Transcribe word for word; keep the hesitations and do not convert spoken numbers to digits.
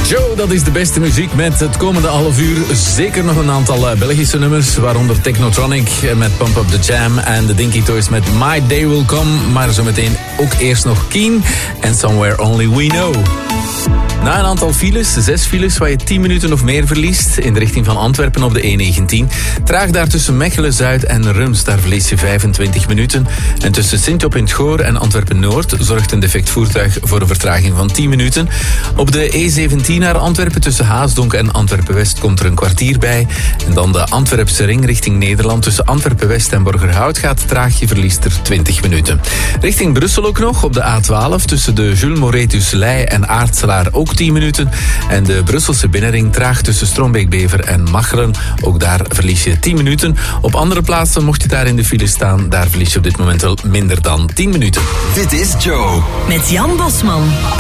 Joe, dat is de beste muziek met het komende half uur. Zeker nog een aantal Belgische nummers, waaronder Technotronic met Pump Up The Jam en de Dinky Toys met My Day Will Come. Maar zometeen ook eerst nog Keen en Somewhere Only We Know. Na een aantal files, zes files waar je tien minuten of meer verliest in de richting van Antwerpen op de E negentien. Traag daar tussen Mechelen-Zuid en Rums, daar verlies je vijfentwintig minuten. En tussen Sint-Job in het Goor en Antwerpen-Noord zorgt een defect voertuig voor een vertraging van tien minuten. Op de E zeventien naar Antwerpen tussen Haasdonk en Antwerpen-West komt er een kwartier bij. En dan de Antwerpse ring richting Nederland tussen Antwerpen-West en Borgerhout gaat traag, je verliest er twintig minuten. Richting Brussel ook nog op de A twaalf tussen de Jules Moretus-Ley en Aartselaar ook tien minuten. En de Brusselse binnenring traag tussen Strombeek-Bever en Machelen. Ook daar verlies je tien minuten. Op andere plaatsen, mocht je daar in de file staan, daar verlies je op dit moment wel minder dan tien minuten. Dit is Joe. Met Jan Bosman.